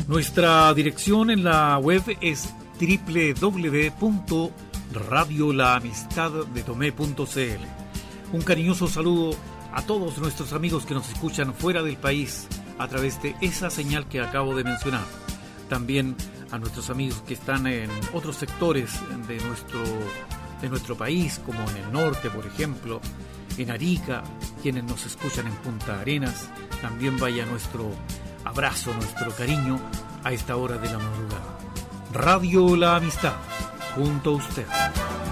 Nuestra dirección en la web es www.radiolaamistaddetomé.cl. Un cariñoso saludo a todos nuestros amigos que nos escuchan fuera del país a través de esa señal que acabo de mencionar. También a nuestros amigos que están en otros sectores de nuestro país, como en el norte, por ejemplo, en Arica, quienes nos escuchan en Punta Arenas. También vaya nuestro abrazo, nuestro cariño a esta hora de la madrugada. Radio La Amistad, junto a usted.